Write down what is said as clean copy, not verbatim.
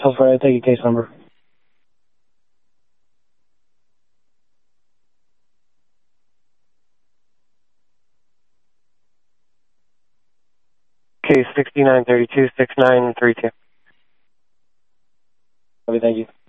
Tell Friday, take your case number. Case 6932-6932. Thank you.